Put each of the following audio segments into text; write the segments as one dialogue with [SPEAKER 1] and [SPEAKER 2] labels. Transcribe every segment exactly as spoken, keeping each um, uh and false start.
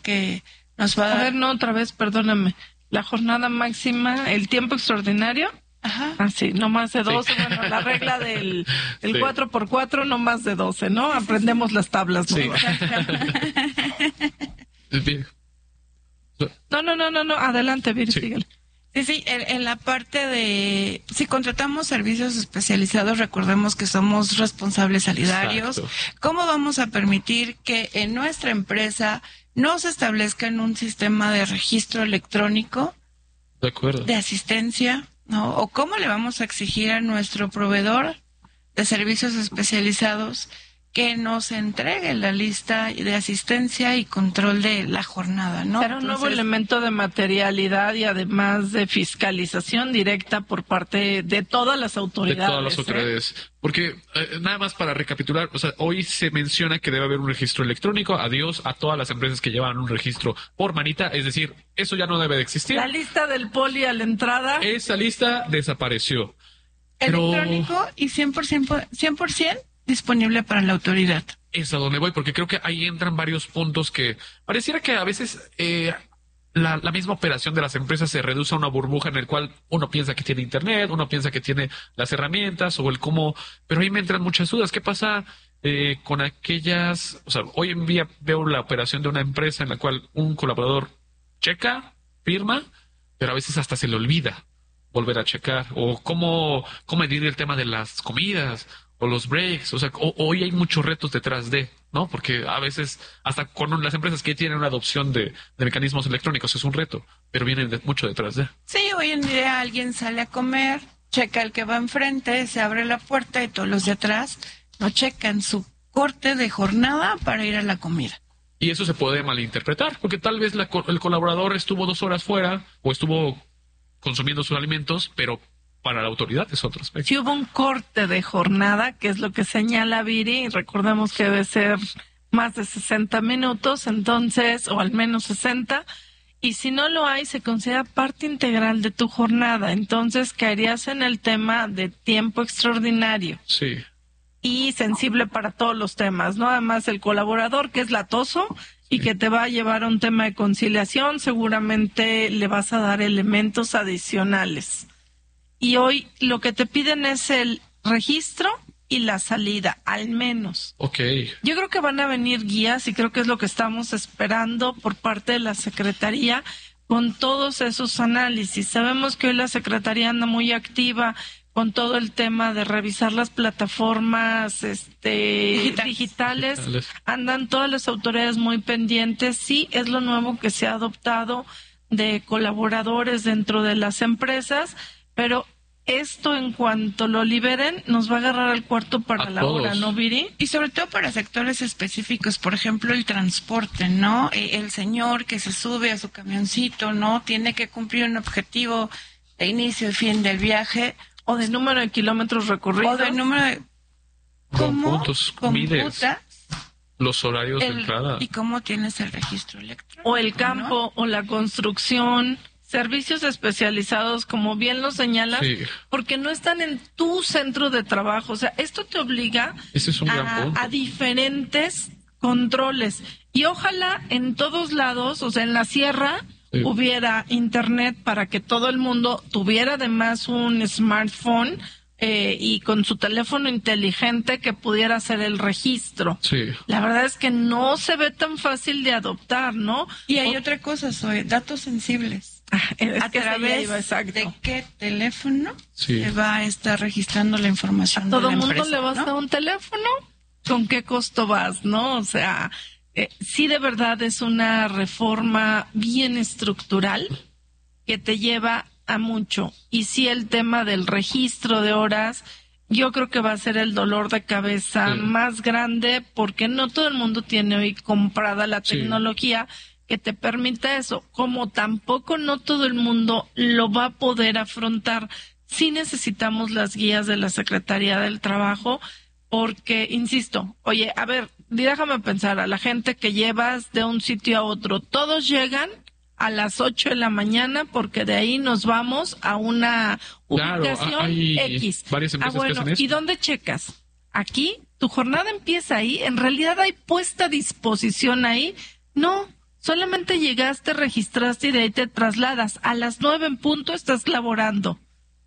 [SPEAKER 1] que nos va a dar...
[SPEAKER 2] A ver, no, otra vez, perdóname. La jornada máxima, el tiempo extraordinario.
[SPEAKER 1] Ajá.
[SPEAKER 2] Ah, sí, no más de doce.
[SPEAKER 3] Sí.
[SPEAKER 2] Bueno, la regla del el
[SPEAKER 3] Sí.
[SPEAKER 2] cuatro por cuatro, no más de doce, ¿no? Aprendemos las tablas, ¿no?
[SPEAKER 3] Sí.
[SPEAKER 2] No, no, no, no, no. Adelante, Vir,
[SPEAKER 3] Sí.
[SPEAKER 2] síguele.
[SPEAKER 1] Sí, sí, en, en la parte de... Si contratamos servicios especializados, recordemos que somos responsables solidarios.
[SPEAKER 3] Exacto.
[SPEAKER 1] ¿Cómo vamos a permitir que en nuestra empresa no se establezca en un sistema de registro electrónico
[SPEAKER 3] De acuerdo.
[SPEAKER 1] de asistencia, ¿no? ¿O cómo le vamos a exigir a nuestro proveedor de servicios especializados que nos entregue la lista de asistencia y control de la jornada, ¿no?
[SPEAKER 2] Era un nuevo
[SPEAKER 1] Entonces,
[SPEAKER 2] elemento de materialidad y además de fiscalización directa por parte de todas las
[SPEAKER 3] De
[SPEAKER 2] autoridades.
[SPEAKER 3] todas las
[SPEAKER 2] ¿eh?
[SPEAKER 3] autoridades. Porque, eh, nada más para recapitular, o sea, hoy se menciona que debe haber un registro electrónico. Adiós a todas las empresas que llevan un registro por manita. Es decir, eso ya no debe de existir.
[SPEAKER 2] La lista del poli a la entrada.
[SPEAKER 3] Esa lista desapareció. Pero
[SPEAKER 1] electrónico y cien por ciento, cien por ciento disponible para la autoridad.
[SPEAKER 3] es a donde voy, porque creo que ahí entran varios puntos que pareciera que a veces eh, la, la misma operación de las empresas se reduce a una burbuja en el cual uno piensa que tiene internet, uno piensa que tiene las herramientas o el cómo, pero ahí me entran muchas dudas. ¿Qué pasa eh, con aquellas, o sea, hoy en día veo la operación de una empresa en la cual un colaborador checa, firma, pero a veces hasta se le olvida volver a checar, o cómo, cómo medir el tema de las comidas o los breaks, o sea, o- hoy hay muchos retos detrás de, ¿no? Porque a veces, hasta con las empresas que tienen una adopción de, de mecanismos electrónicos es un reto, pero vienen de, mucho detrás de.
[SPEAKER 1] Sí, hoy en día alguien sale a comer, checa el que va enfrente, se abre la puerta y todos los de atrás no checan su corte de jornada para ir a la comida.
[SPEAKER 3] Y eso se puede malinterpretar, porque tal vez la co- el colaborador estuvo dos horas fuera o estuvo consumiendo sus alimentos, pero para la autoridad es otro aspecto.
[SPEAKER 2] Si hubo un corte de jornada, que es lo que señala Viri, y recordemos que debe ser más de sesenta minutos, entonces, o al menos sesenta, y si no lo hay, se considera parte integral de tu jornada, entonces caerías en el tema de tiempo extraordinario
[SPEAKER 3] Sí,
[SPEAKER 2] y sensible para todos los temas, ¿no? Además, el colaborador, que es latoso y que te va a llevar a un tema de conciliación, seguramente le vas a dar elementos adicionales. Y hoy lo que te piden es el registro y la salida, al menos.
[SPEAKER 3] ok.
[SPEAKER 2] Yo creo que van a venir guías y creo que es lo que estamos esperando por parte de la Secretaría con todos esos análisis. Sabemos que hoy la Secretaría anda muy activa con todo el tema de revisar las plataformas este,
[SPEAKER 1] Digitales.
[SPEAKER 2] digitales.
[SPEAKER 3] Digitales.
[SPEAKER 2] Andan todas las autoridades muy pendientes. Sí, es lo nuevo que se ha adoptado de colaboradores dentro de las empresas, pero esto en cuanto lo liberen nos va a agarrar al cuarto para
[SPEAKER 3] A
[SPEAKER 2] la
[SPEAKER 3] todos.
[SPEAKER 2] hora, ¿no, Viri?
[SPEAKER 1] Y sobre todo para sectores específicos, por ejemplo, el transporte, ¿no? Eh, El señor que se sube a su camioncito, ¿no? Tiene que cumplir un objetivo de inicio y fin del viaje
[SPEAKER 2] O de número de kilómetros recorridos.
[SPEAKER 1] o del número de...
[SPEAKER 3] Con
[SPEAKER 1] ¿Cómo
[SPEAKER 3] puntos,
[SPEAKER 1] computas
[SPEAKER 3] mides los horarios de
[SPEAKER 1] el-
[SPEAKER 3] entrada.
[SPEAKER 1] y cómo tienes el registro electrónico?
[SPEAKER 2] O el campo, o la construcción, servicios especializados, como bien lo señalas,
[SPEAKER 3] Sí.
[SPEAKER 2] porque no están en tu centro de trabajo. O sea, esto te obliga
[SPEAKER 3] Ese es un gran
[SPEAKER 2] a,
[SPEAKER 3] punto.
[SPEAKER 2] a diferentes controles. Y ojalá en todos lados, o sea, en la sierra,
[SPEAKER 3] Sí.
[SPEAKER 2] hubiera internet para que todo el mundo tuviera además un smartphone eh, y con su teléfono inteligente que pudiera hacer el registro.
[SPEAKER 3] Sí.
[SPEAKER 2] La verdad es que no se ve tan fácil de adoptar, ¿no?
[SPEAKER 1] Y hay
[SPEAKER 2] O-
[SPEAKER 1] otra cosa, soy datos sensibles.
[SPEAKER 2] Ah, es
[SPEAKER 1] ¿A
[SPEAKER 2] que esa ya
[SPEAKER 1] través
[SPEAKER 2] iba, exacto.
[SPEAKER 1] de qué teléfono
[SPEAKER 3] Sí.
[SPEAKER 1] se va a estar registrando la información de
[SPEAKER 2] ¿Todo
[SPEAKER 1] la
[SPEAKER 2] el mundo
[SPEAKER 1] empresa,
[SPEAKER 2] le vas
[SPEAKER 1] ¿no?
[SPEAKER 2] a dar un teléfono? ¿Con qué costo vas, no? O sea, eh, sí de verdad es una reforma bien estructural que te lleva a mucho. Y sí el tema del registro de horas, yo creo que va a ser el dolor de cabeza
[SPEAKER 3] Sí.
[SPEAKER 2] más grande porque no todo el mundo tiene hoy comprada la
[SPEAKER 3] Sí.
[SPEAKER 2] tecnología que te permita eso, como tampoco no todo el mundo lo va a poder afrontar. Sí necesitamos las guías de la Secretaría del Trabajo porque, insisto, oye, a ver, déjame pensar, a la gente que llevas de un sitio a otro, todos llegan a las ocho de la mañana porque de ahí nos vamos a una
[SPEAKER 3] Claro,
[SPEAKER 2] ubicación
[SPEAKER 3] hay
[SPEAKER 2] X.
[SPEAKER 3] varias
[SPEAKER 2] Ah,
[SPEAKER 3] empresas que
[SPEAKER 2] bueno,
[SPEAKER 3] hacen eso.
[SPEAKER 2] ¿y dónde checas? Aquí, tu jornada empieza ahí, en realidad hay puesta a disposición ahí. No, Solamente llegaste, registraste y de ahí te trasladas. A las nueve en punto estás laborando.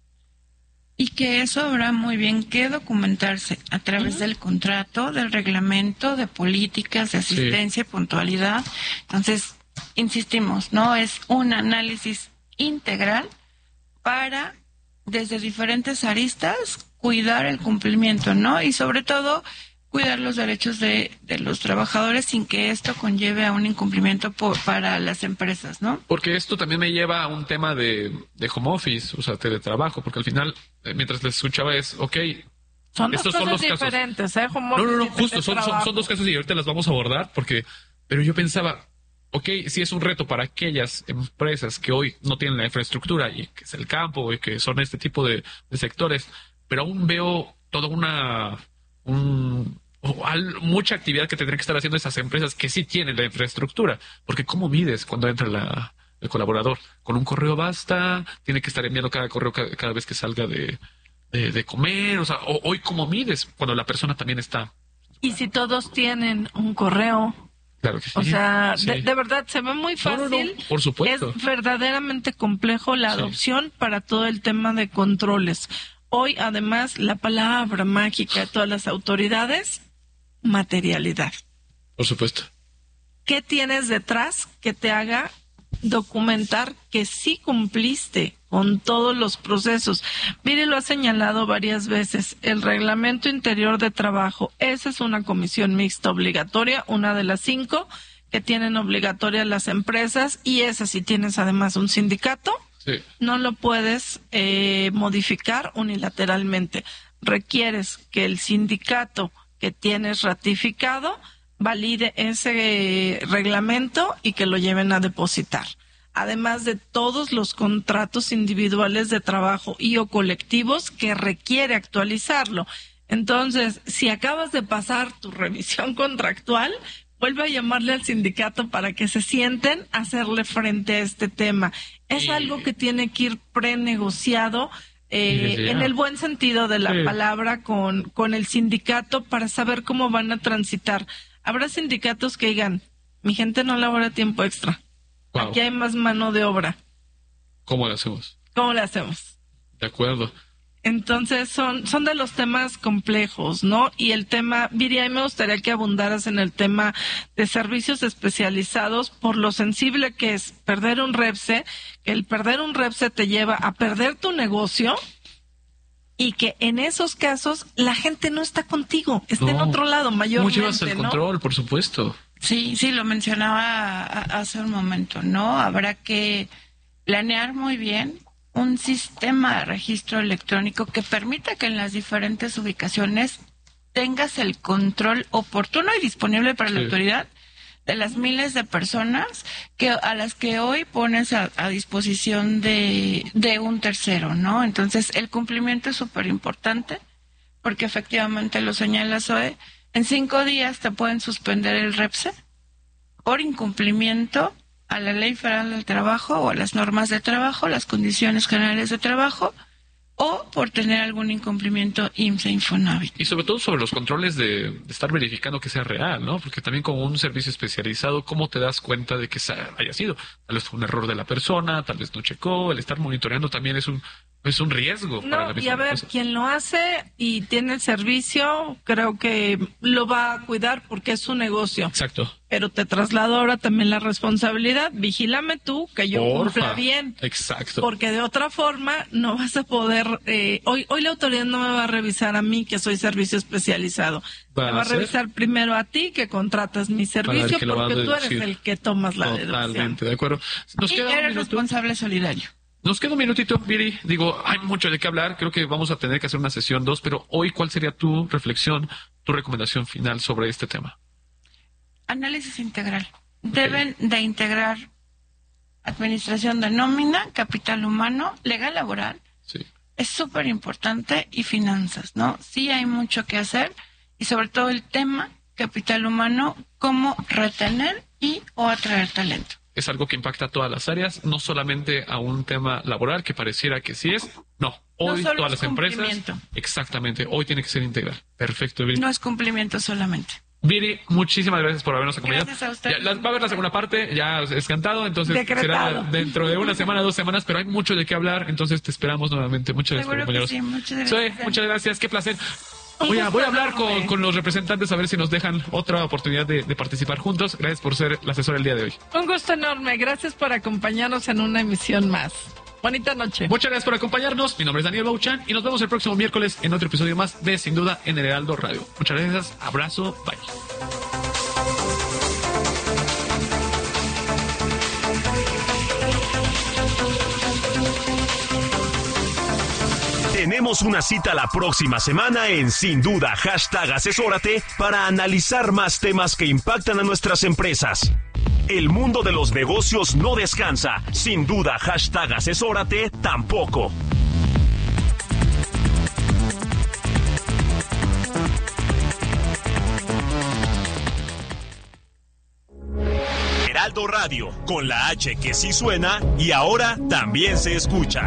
[SPEAKER 1] Y que eso habrá muy bien que documentarse a través uh-huh. del contrato, del reglamento, de políticas, de asistencia, sí. puntualidad. Entonces, insistimos, ¿no? Es un análisis integral para, desde diferentes aristas, cuidar el cumplimiento, ¿no? Y sobre todo, cuidar los derechos de, de los trabajadores sin que esto conlleve a un incumplimiento por, para las empresas, ¿no?
[SPEAKER 3] Porque esto también me lleva a un tema de, de home office, o sea, teletrabajo, porque al final, eh, mientras les escuchaba es, ok,
[SPEAKER 2] son
[SPEAKER 3] estos
[SPEAKER 2] dos
[SPEAKER 3] son los
[SPEAKER 2] diferentes,
[SPEAKER 3] casos.
[SPEAKER 2] ¿eh? Home office
[SPEAKER 3] no, no, no,
[SPEAKER 2] y
[SPEAKER 3] justo, son, son, son dos casos y ahorita las vamos a abordar, porque, pero yo pensaba, ok, sí es un reto para aquellas empresas que hoy no tienen la infraestructura y que es el campo y que son este tipo de, de sectores, pero aún veo toda una... un o al, mucha actividad que tendrían que estar haciendo esas empresas que sí tienen la infraestructura, porque ¿cómo mides cuando entra la, el colaborador? ¿Con un correo basta? ¿Tiene que estar enviando cada correo cada, cada vez que salga de, de, de comer? O sea, o, hoy ¿cómo mides cuando la persona también está?
[SPEAKER 2] ¿Y si todos tienen un correo?
[SPEAKER 3] Claro que sí.
[SPEAKER 2] O sea,
[SPEAKER 3] sí.
[SPEAKER 2] de, de verdad se ve muy fácil.
[SPEAKER 3] No, no, no, por supuesto.
[SPEAKER 2] Es verdaderamente complejo la adopción sí. para todo el tema de controles. Hoy, además, la palabra mágica de todas las autoridades, materialidad.
[SPEAKER 3] Por supuesto.
[SPEAKER 2] ¿Qué tienes detrás que te haga documentar que sí cumpliste con todos los procesos? Mire, lo ha señalado varias veces, el reglamento interior de trabajo, esa es una comisión mixta obligatoria, una de las cinco que tienen obligatoria las empresas, y esa si tienes además un sindicato, sí. no lo puedes eh, modificar unilateralmente. Requieres que el sindicato que tienes ratificado valide ese reglamento y que lo lleven a depositar. Además de todos los contratos individuales de trabajo y o colectivos que requiere actualizarlo. Entonces, si acabas de pasar tu revisión contractual, vuelve a llamarle al sindicato para que se sienten a hacerle frente a este tema. Es y... algo que tiene que ir prenegociado Eh, en el buen sentido de la sí. palabra con, con el sindicato para saber cómo van a transitar. Habrá sindicatos que digan, mi gente no labora tiempo extra. Wow. Aquí hay más mano de obra.
[SPEAKER 3] ¿Cómo lo hacemos?
[SPEAKER 2] ¿Cómo lo hacemos?
[SPEAKER 3] De acuerdo.
[SPEAKER 2] Entonces son, son de los temas complejos, ¿no? Y el tema, Viri, me gustaría que abundaras en el tema de servicios especializados por lo sensible que es perder un REPSE, que el perder un REPSE te lleva a perder tu negocio y que en esos casos la gente no está contigo, está no. en otro lado mayormente,
[SPEAKER 3] ¿Cómo llevas el
[SPEAKER 2] ¿no?
[SPEAKER 3] control, por supuesto?
[SPEAKER 1] Sí, sí, lo mencionaba hace un momento, ¿no? Habrá que planear muy bien un sistema de registro electrónico que permita que en las diferentes ubicaciones tengas el control oportuno y disponible para sí. la autoridad de las miles de personas que a las que hoy pones a, a disposición de, de un tercero, ¿no? Entonces, el cumplimiento es súper importante porque efectivamente lo señala Zoe, en cinco días te pueden suspender el REPSE por incumplimiento a la Ley Federal del Trabajo o a las normas de trabajo, las condiciones generales de trabajo, o por tener algún incumplimiento I M S S E Infonavit.
[SPEAKER 3] Y sobre todo sobre los controles de, de estar verificando que sea real, ¿no? Porque también como un servicio especializado, ¿cómo te das cuenta de que haya sido? Tal vez fue un error de la persona, tal vez no checó, el estar monitoreando también es un es un riesgo
[SPEAKER 2] no,
[SPEAKER 3] para la misma
[SPEAKER 2] y a ver,
[SPEAKER 3] empresa.
[SPEAKER 2] Quien lo hace y tiene el servicio, creo que lo va a cuidar porque es su negocio.
[SPEAKER 3] Exacto.
[SPEAKER 2] Pero te traslado ahora también la responsabilidad. Vigílame tú, que yo
[SPEAKER 3] Porfa.
[SPEAKER 2] cumpla bien.
[SPEAKER 3] Exacto.
[SPEAKER 2] Porque de otra forma no vas a poder... Eh, hoy hoy la autoridad no me va a revisar a mí, que soy servicio especializado.
[SPEAKER 3] ¿Va
[SPEAKER 2] me va a, a revisar primero a ti, que contratas mi servicio, porque tú eres el que tomas la deducción.
[SPEAKER 3] Totalmente, de acuerdo. Nos
[SPEAKER 1] y
[SPEAKER 3] queda
[SPEAKER 1] eres responsable solidario.
[SPEAKER 3] Nos queda un minutito, Viri. Digo, hay mucho de qué hablar. Creo que vamos a tener que hacer una sesión dos, pero hoy, ¿cuál sería tu reflexión, tu recomendación final sobre este tema?
[SPEAKER 1] Análisis integral. Deben de integrar administración de nómina, capital humano, legal laboral.
[SPEAKER 3] Sí.
[SPEAKER 1] Es súper importante, y finanzas, ¿no? Sí hay mucho que hacer, y sobre todo el tema capital humano, cómo retener y o atraer talento.
[SPEAKER 3] Es algo que impacta a todas las áreas, no solamente a un tema laboral que pareciera que sí es. No, hoy
[SPEAKER 1] no
[SPEAKER 3] todas las empresas. Exactamente, hoy tiene que ser integral. Perfecto, Viri.
[SPEAKER 1] No es cumplimiento solamente.
[SPEAKER 3] Viri, muchísimas gracias por habernos acompañado.
[SPEAKER 1] Gracias a usted.
[SPEAKER 3] Ya, la, va a haber la segunda parte, ya es cantado, entonces
[SPEAKER 2] Decretado.
[SPEAKER 3] será dentro de una semana, dos semanas, pero hay mucho de qué hablar, entonces te esperamos nuevamente. Muchas gracias,
[SPEAKER 1] Seguro que
[SPEAKER 3] compañeros.
[SPEAKER 1] sí, muchas gracias.
[SPEAKER 3] Zoe, muchas gracias, qué placer. Voy a, voy a hablar con, con los representantes a ver si nos dejan otra oportunidad de, de participar juntos. Gracias por ser la asesora el día de hoy.
[SPEAKER 2] Un gusto enorme. Gracias por acompañarnos en una emisión más. Bonita noche.
[SPEAKER 3] Muchas gracias por acompañarnos. Mi nombre es Daniel Bauchan y nos vemos el próximo miércoles en otro episodio más de Sin Duda en el Heraldo Radio. Muchas gracias. Abrazo. Bye.
[SPEAKER 4] Tenemos una cita la próxima semana en Sin Duda, hashtag Asesórate, para analizar más temas que impactan a nuestras empresas. El mundo de los negocios no descansa. Sin duda, hashtag Asesórate tampoco. Heraldo Radio, con la H que sí suena y ahora también se escucha.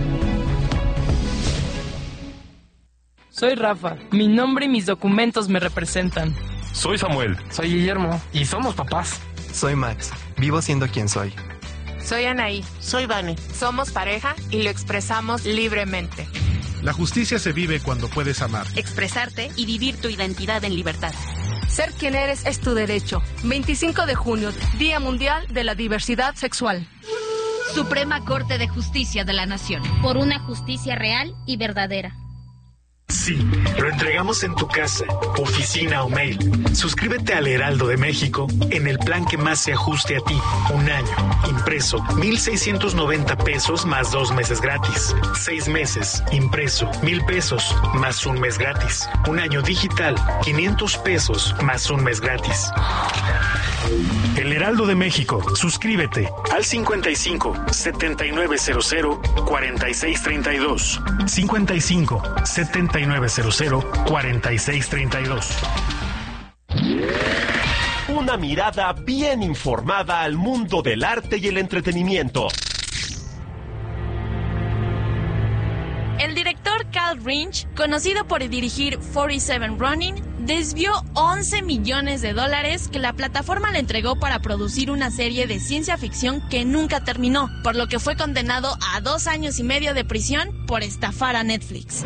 [SPEAKER 5] Soy Rafa. Mi nombre y mis documentos me representan.
[SPEAKER 4] Soy Samuel.
[SPEAKER 6] Soy Guillermo y somos papás.
[SPEAKER 7] Soy Max. Vivo siendo quien soy.
[SPEAKER 8] Soy Anaí.
[SPEAKER 9] Soy Vane.
[SPEAKER 8] Somos pareja y lo expresamos libremente.
[SPEAKER 10] La justicia se vive cuando puedes amar,
[SPEAKER 9] expresarte y vivir tu identidad en libertad.
[SPEAKER 11] Ser quien eres es tu derecho. veinticinco de junio, Día Mundial de la Diversidad Sexual.
[SPEAKER 12] Suprema Corte de Justicia de la Nación.
[SPEAKER 13] Por una justicia real y verdadera.
[SPEAKER 14] Sí, lo entregamos en tu casa, oficina o mail. Suscríbete al Heraldo de México en el plan que más se ajuste a ti. Un año, impreso, mil seiscientos noventa pesos más dos meses gratis. Seis meses, impreso, mil pesos más un mes gratis. Un año digital, quinientos pesos más un mes gratis. El Heraldo de México, suscríbete al cincuenta y cinco, setenta y nueve cero cero, cuarenta y seis treinta y dos. cincuenta y cinco, setenta y nueve cero cero, cuarenta y seis treinta y dos.
[SPEAKER 4] Una mirada bien informada al mundo del arte y el entretenimiento.
[SPEAKER 15] El director Cal Rinch, conocido por dirigir cuarenta y siete Ronin, desvió once millones de dólares que la plataforma le entregó para producir una serie de ciencia ficción que nunca terminó, por lo que fue condenado a dos años y medio de prisión por estafar a Netflix.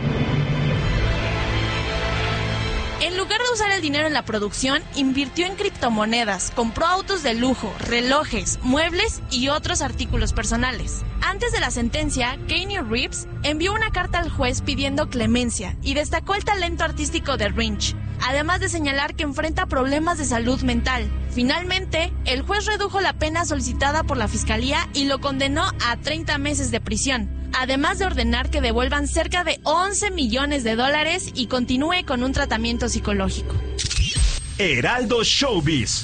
[SPEAKER 15] En lugar de usar el dinero en la producción, invirtió en criptomonedas, compró autos de lujo, relojes, muebles y otros artículos personales. Antes de la sentencia, Keanu Reeves envió una carta al juez pidiendo clemencia y destacó el talento artístico de Rinch, además de señalar que enfrenta problemas de salud mental. Finalmente, el juez redujo la pena solicitada por la fiscalía y lo condenó a treinta meses de prisión, además de ordenar que devuelvan cerca de once millones de dólares y continúe con un tratamiento psicológico.
[SPEAKER 4] Heraldo Showbiz.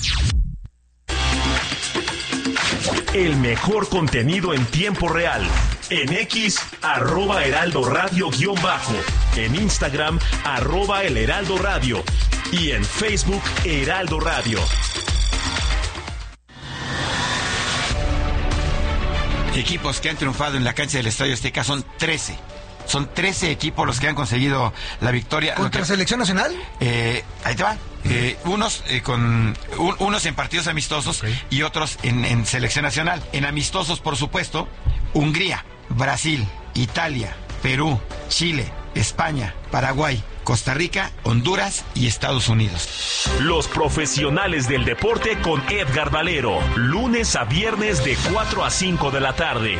[SPEAKER 4] El mejor contenido en tiempo real. En X, arroba Heraldo Radio guión bajo. En Instagram, arroba El Heraldo Radio. Y en Facebook, Heraldo Radio.
[SPEAKER 16] Equipos que han triunfado en la cancha del Estadio Azteca son trece. Son trece equipos los que han conseguido la victoria.
[SPEAKER 17] ¿Contra
[SPEAKER 16] que,
[SPEAKER 17] Selección Nacional?
[SPEAKER 16] Eh, ahí te va. Eh, unos eh, con un, unos en partidos amistosos, okay, y otros en, en Selección Nacional. En amistosos, por supuesto, Hungría, Brasil, Italia, Perú, Chile, España, Paraguay, Costa Rica, Honduras y Estados Unidos.
[SPEAKER 4] Los profesionales del deporte con Edgar Valero, lunes a viernes de cuatro a cinco de la tarde.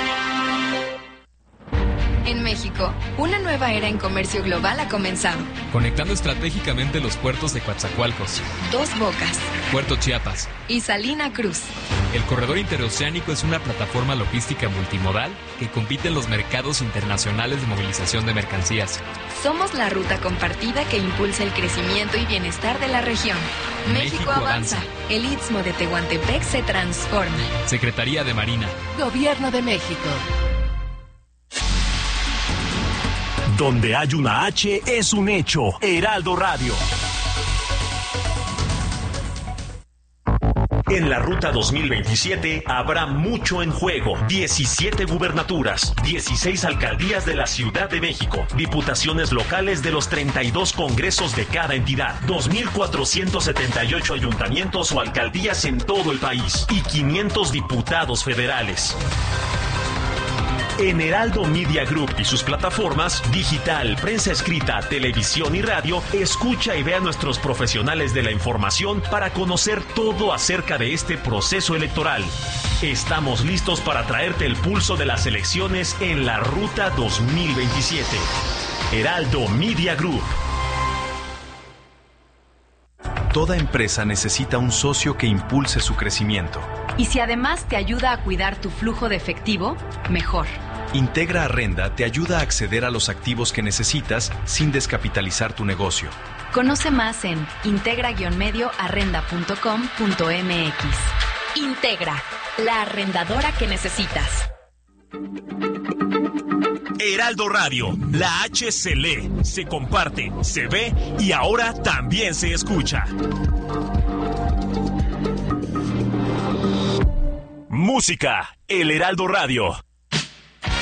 [SPEAKER 18] En México, una nueva era en comercio global ha comenzado.
[SPEAKER 19] Conectando estratégicamente los puertos de Coatzacoalcos,
[SPEAKER 18] Dos Bocas,
[SPEAKER 19] Puerto Chiapas
[SPEAKER 18] y Salina Cruz.
[SPEAKER 19] El corredor interoceánico es una plataforma logística multimodal que compite en los mercados internacionales de movilización de mercancías.
[SPEAKER 18] Somos la ruta compartida que impulsa el crecimiento y bienestar de la región. México, México avanza. avanza. El Istmo de Tehuantepec se transforma.
[SPEAKER 19] Secretaría de Marina.
[SPEAKER 18] Gobierno de México.
[SPEAKER 4] Donde hay una H es un hecho. Heraldo Radio. En la Ruta dos mil veintisiete habrá mucho en juego. diecisiete gubernaturas, dieciséis alcaldías de la Ciudad de México, diputaciones locales de los treinta y dos congresos de cada entidad, dos mil cuatrocientos setenta y ocho ayuntamientos o alcaldías en todo el país y quinientos diputados federales. En Heraldo Media Group y sus plataformas, digital, prensa escrita, televisión y radio, escucha y ve a nuestros profesionales de la información para conocer todo acerca de este proceso electoral. Estamos listos para traerte el pulso de las elecciones en la Ruta dos mil veintisiete. Heraldo Media Group.
[SPEAKER 17] Toda empresa necesita un socio que impulse su crecimiento.
[SPEAKER 18] Y si además te ayuda a cuidar tu flujo de efectivo, mejor.
[SPEAKER 17] Integra Arrenda te ayuda a acceder a los activos que necesitas sin descapitalizar tu negocio.
[SPEAKER 18] Conoce más en integra medio arrenda punto com punto m x. Integra, la arrendadora que necesitas.
[SPEAKER 4] Heraldo Radio, la H se lee, se comparte, se ve y ahora también se escucha. Música, el Heraldo Radio.